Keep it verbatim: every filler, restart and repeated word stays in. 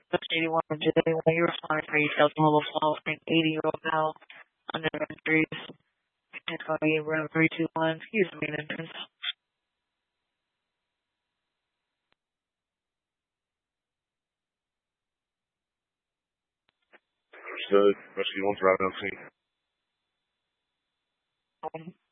eighty-one J, when you respond for details on level twelve, eighty-year-old male, under entries, it's going to be room three two one, use the main entrance. Understood. Rescue one's arriving on scene. Um,